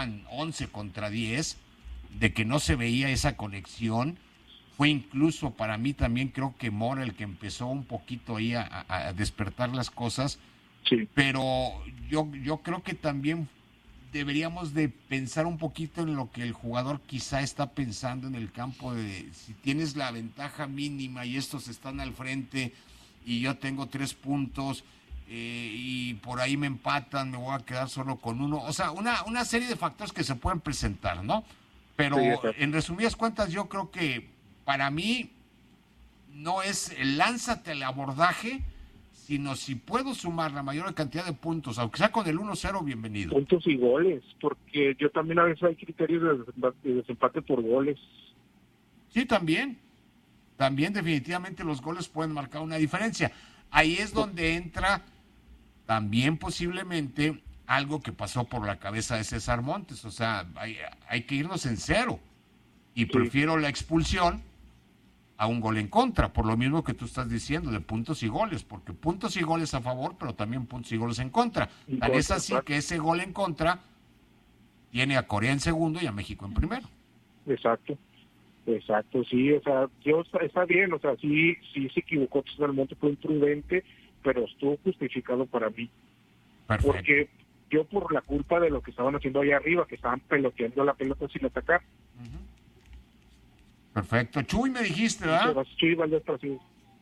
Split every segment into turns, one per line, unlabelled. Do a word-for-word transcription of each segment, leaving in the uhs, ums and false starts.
once contra diez, de que no se veía esa conexión. Fue incluso para mí también, creo que Mora el que empezó un poquito ahí a, a, a despertar las cosas.
Sí.
Pero yo, yo creo que también deberíamos de pensar un poquito en lo que el jugador quizá está pensando en el campo, de si tienes la ventaja mínima y estos están al frente y yo tengo tres puntos eh, y por ahí me empatan, me voy a quedar solo con uno. O sea, una, una serie de factores que se pueden presentar, ¿no? Pero
Sí, exacto.
en resumidas cuentas, yo creo que para mí no es el lánzate al abordaje, sino si puedo sumar la mayor cantidad de puntos, aunque sea con el uno cero, bienvenido.
Puntos y goles, porque yo también a veces hay criterios de desempate, de desempate por goles.
Sí, también. También definitivamente los goles pueden marcar una diferencia. Ahí es donde entra también posiblemente algo que pasó por la cabeza de César Montes. O sea, hay, hay que irnos en cero. Y
Sí.
prefiero la expulsión a un gol en contra, por lo mismo que tú estás diciendo, de puntos y goles, porque puntos y goles a favor, pero también puntos y goles en contra.
Y
Tan
gol,
es así
exacto.
que ese gol en contra tiene a Corea en segundo y a México en primero.
Exacto. Exacto, sí, o sea, yo está, está bien, o sea, sí, sí se equivocó César Montes, fue imprudente, pero estuvo justificado para mí.
Perfecto.
Porque yo por la culpa de lo que estaban haciendo allá arriba, que estaban peloteando la pelota sin atacar.
Uh-huh. Perfecto. Chuy, me dijiste, ¿verdad?
Chuy Valdés Brasil.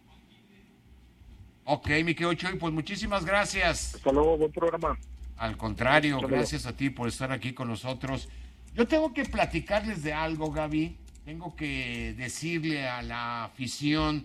Ok, mi querido Chuy, pues muchísimas gracias.
Hasta luego, buen programa.
Al contrario, gracias a ti por estar aquí con nosotros. Yo tengo que platicarles de algo, Gaby. Tengo que decirle a la afición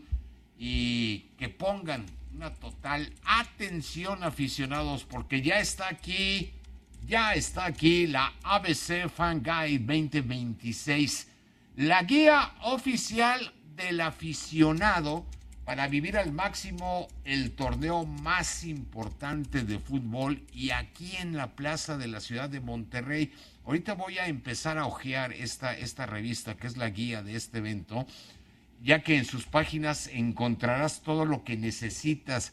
y que pongan una total atención, aficionados, porque ya está aquí, ya está aquí la A B C Fan Guide veinte veintiséis, la guía oficial del aficionado para vivir al máximo el torneo más importante de fútbol, y aquí en la plaza de la ciudad de Monterrey. Ahorita voy a empezar a hojear esta, esta revista que es la guía de este evento, ya que en sus páginas encontrarás todo lo que necesitas: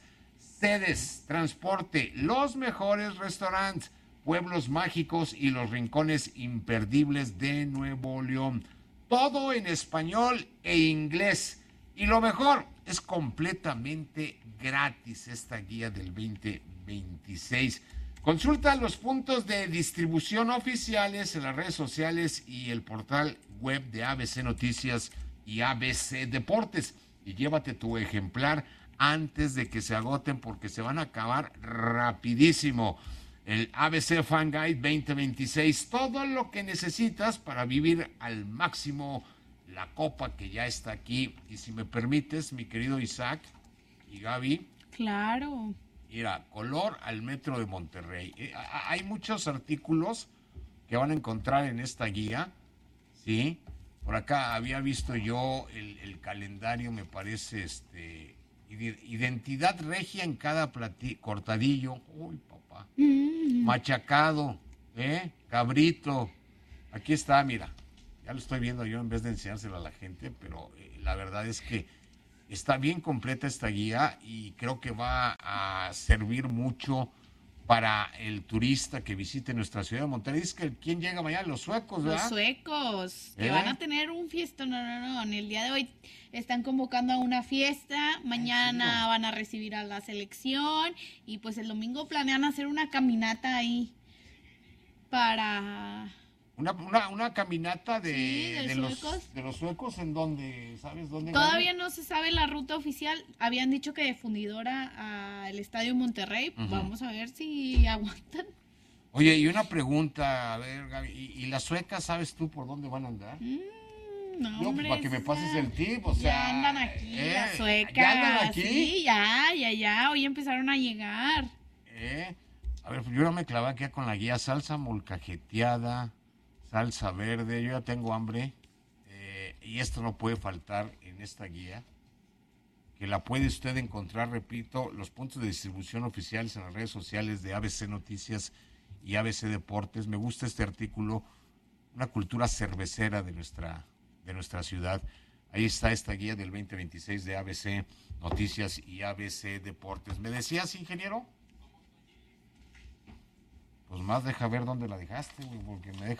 sedes, transporte, los mejores restaurantes, pueblos mágicos y los rincones imperdibles de Nuevo León. Todo en español e inglés. Y lo mejor, es completamente gratis esta guía del veinte veintiséis. Consulta los puntos de distribución oficiales en las redes sociales y el portal web de A B C Noticias y A B C Deportes, y llévate tu ejemplar antes de que se agoten, porque se van a acabar rapidísimo. El A B C Fan Guide veinte veintiséis, todo lo que necesitas para vivir al máximo la copa que ya está aquí. Y si me permites, mi querido Isaac y Gaby.
Claro.
Mira, color al metro de Monterrey. Eh, hay muchos artículos que van a encontrar en esta guía, ¿sí? Por acá había visto yo el, el calendario, me parece, este, identidad regia en cada plati- cortadillo. Uy, papá. Mm. Machacado, ¿eh? Cabrito. Aquí está, mira. Ya lo estoy viendo yo en vez de enseñárselo a la gente, pero eh, la verdad es que está bien completa esta guía y creo que va a servir mucho para el turista que visite nuestra ciudad de Monterrey. Es que ¿quién llega mañana? Los suecos, ¿verdad?
Los suecos, que
¿Eh?
van a tener un fiesta. No, no, no. En el día de hoy están convocando a una fiesta. Mañana van a recibir a la selección. Y pues el domingo planean hacer una caminata ahí para...
Una, una, una caminata de,
sí, de,
de,
suecos.
Los, de los suecos, ¿en dónde? ¿Sabes dónde?
Todavía no se sabe la ruta oficial. Habían dicho que de Fundidora al Estadio Monterrey. Uh-huh. Vamos a ver si aguantan.
Oye, y una pregunta, a ver, Gaby, ¿y, y las suecas sabes tú por dónde van a andar?
Mm, no,
Yo,
hombre,
para que me pases el tip, o
ya
sea...
Ya andan aquí,
eh,
las suecas.
¿Ya andan aquí?
Sí, ya, ya, ya. Hoy empezaron a llegar.
Eh, a ver, yo no me clavé aquí con la guía salsa molcajeteada, salsa verde, yo ya tengo hambre, eh, y esto no puede faltar en esta guía, que la puede usted encontrar, repito, los puntos de distribución oficiales en las redes sociales de A B C Noticias y A B C Deportes. Me gusta este artículo, una cultura cervecera de nuestra, de nuestra ciudad. Ahí está esta guía del veinte veintiséis de A B C Noticias y A B C Deportes. ¿Me decías, ingeniero? Pues más deja ver dónde la dejaste, güey, porque me dejas